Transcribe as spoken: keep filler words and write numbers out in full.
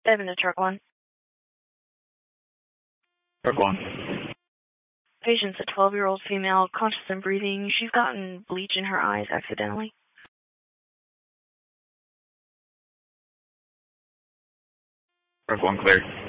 Seven to truck one. Truck one. Patient's a twelve-year-old female, conscious and breathing. She's gotten bleach in her eyes accidentally. Truck one clear.